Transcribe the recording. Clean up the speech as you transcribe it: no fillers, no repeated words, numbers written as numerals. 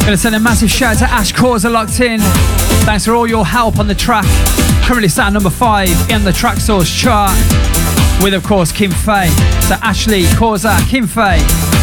Gonna send a massive shout to Ash Causa locked in. Thanks for all your help on the track. Currently sat at number 5 in the Traxsource chart with, of course, Kim Fay. So Ashley, Causa, Kim Fay.